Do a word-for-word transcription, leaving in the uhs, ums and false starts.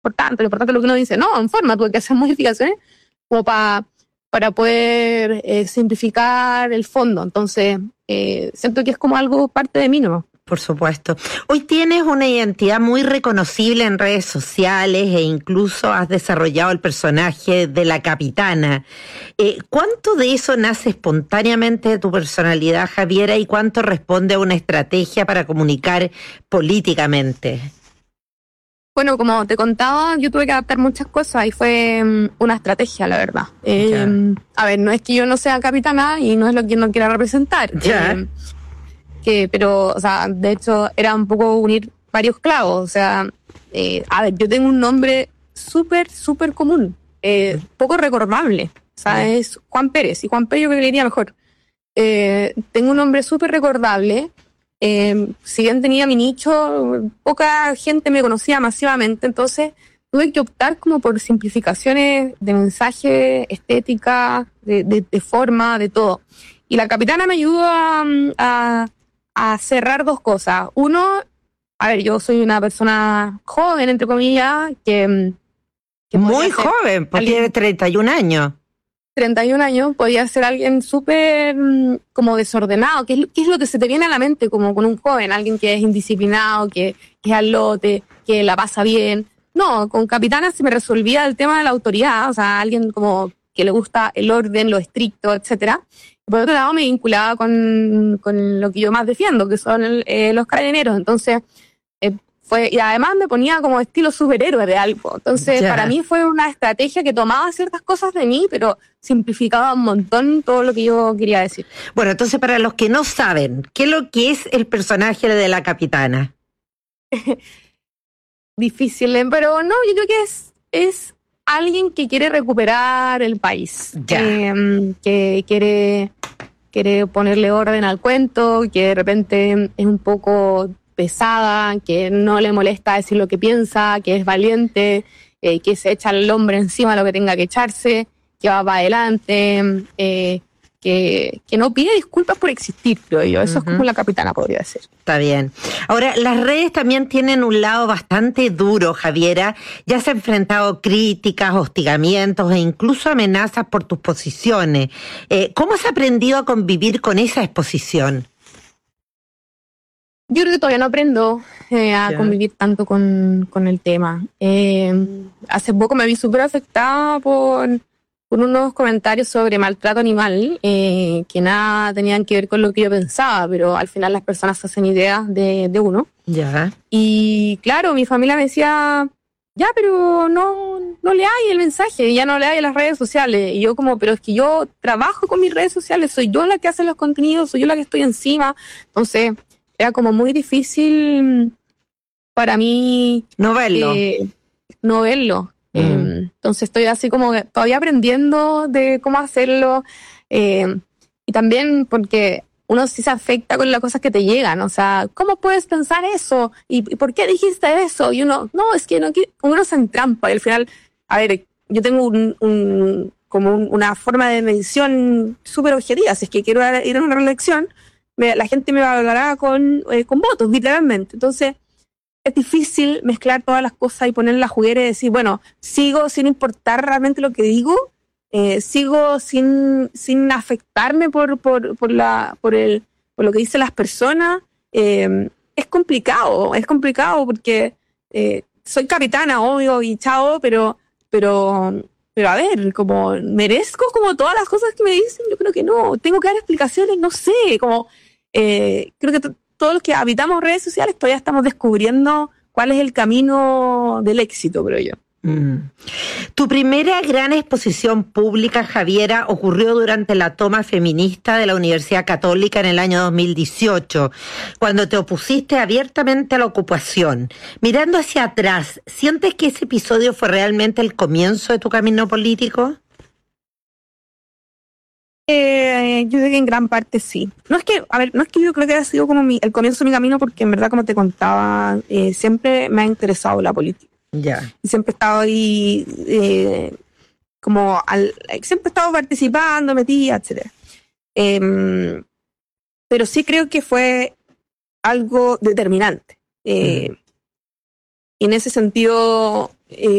importante, lo importante es lo que uno dice. No, en forma, tuve que hacer modificaciones como para para poder eh, simplificar el fondo. Entonces, eh, siento que es como algo parte de mí, ¿no? Por supuesto. Hoy tienes una identidad muy reconocible en redes sociales e incluso has desarrollado el personaje de la capitana. Eh, ¿Cuánto de eso nace espontáneamente de tu personalidad, Javiera, y cuánto responde a una estrategia para comunicar políticamente? Bueno, como te contaba, yo tuve que adaptar muchas cosas y fue um, una estrategia, la verdad. Eh, a ver, no es que yo no sea capitana y no es lo que no quiera representar. Ya. Eh, que, pero, o sea, de hecho, era un poco unir varios clavos. O sea, eh, a ver, yo tengo un nombre súper, súper común, eh, poco recordable. O sea, es Juan Pérez, y Juan Pérez yo creo que le diría mejor. Eh, tengo un nombre súper recordable. Eh, si bien tenía mi nicho, poca gente me conocía masivamente, entonces tuve que optar como por simplificaciones de mensaje, estética, de, de, de forma, de todo. Y la capitana me ayudó a, a, a cerrar dos cosas. Uno, a ver, yo soy una persona joven, entre comillas, que... que muy joven, porque tiene treinta y un años. treinta y un años, podía ser alguien súper como desordenado, que es, que es lo que se te viene a la mente como con un joven, alguien que es indisciplinado, que, que es al lote, que la pasa bien. No, con capitana se me resolvía el tema de la autoridad, o sea, alguien como que le gusta el orden, lo estricto, etcétera. Por otro lado, me vinculaba con, con lo que yo más defiendo, que son el, eh, los carabineros. Entonces, eh, fue, y además me ponía como estilo superhéroe de algo. Entonces, yeah. para mí fue una estrategia que tomaba ciertas cosas de mí, pero simplificaba un montón todo lo que yo quería decir. Bueno, entonces, para los que no saben, ¿qué es lo que es el personaje de la capitana? Difícil, pero no, yo creo que es, es alguien que quiere recuperar el país, yeah. eh, que quiere, quiere ponerle orden al cuento, que de repente es un poco pesada, que no le molesta decir lo que piensa, que es valiente, eh, que se echa al hombre encima lo que tenga que echarse, que va para adelante, eh, que, que no pide disculpas por existir, creo yo. Eso uh-huh. es como la capitana podría decir. Está bien. Ahora, las redes también tienen un lado bastante duro, Javiera. Ya se han enfrentado críticas, hostigamientos e incluso amenazas por tus posiciones. Eh, ¿Cómo has aprendido a convivir con esa exposición? Yo creo que todavía no aprendo eh, a yeah. convivir tanto con, con el tema. Eh, hace poco me vi súper afectada por, por unos comentarios sobre maltrato animal, eh, que nada tenían que ver con lo que yo pensaba, pero al final las personas hacen ideas de, de uno. Ya. Yeah. Y claro, mi familia me decía, ya, pero no, no leáis el mensaje, ya no leáis las redes sociales. Y yo como, pero es que yo trabajo con mis redes sociales, soy yo la que hace los contenidos, soy yo la que estoy encima. Entonces... era como muy difícil para mí no verlo. Eh, no verlo. Mm. Eh, entonces estoy así como todavía aprendiendo de cómo hacerlo. Eh, y también porque uno sí se afecta con las cosas que te llegan. O sea, ¿cómo puedes pensar eso? ¿Y, y por qué dijiste eso? Y uno, no, es que no, uno se entrampa. Y al final, a ver, yo tengo un, un como un, una forma de medición súper objetiva. Si es que quiero ir a una reelección, Me, la gente me valorará con, eh, con votos, literalmente. Entonces, es difícil mezclar todas las cosas y poner la juguera y decir, bueno, sigo sin importar realmente lo que digo, eh, sigo sin, sin afectarme por, por, por, la, por, el, por lo que dicen las personas. Eh, es complicado, es complicado porque eh, soy capitana, obvio, y chao, pero... pero Pero a ver, como, ¿merezco como todas las cosas que me dicen? Yo creo que no. Tengo que dar explicaciones, no sé. Como, eh, creo que t- todos los que habitamos redes sociales todavía estamos descubriendo cuál es el camino del éxito, creo yo. Mm. Tu primera gran exposición pública, Javiera, ocurrió durante la toma feminista de la Universidad Católica en el año dos mil dieciocho, cuando te opusiste abiertamente a la ocupación. Mirando hacia atrás, ¿sientes que ese episodio fue realmente el comienzo de tu camino político? Eh, yo creo que en gran parte sí. No es que, a ver, no es que yo creo que haya sido como mi, el comienzo de mi camino, porque en verdad, como te contaba, eh, siempre me ha interesado la política. Ya. Y siempre he estado ahí, eh, como, al, siempre he estado participando, metida, etcétera. Eh, pero sí creo que fue algo determinante. Eh, mm. Y en ese sentido, Eh,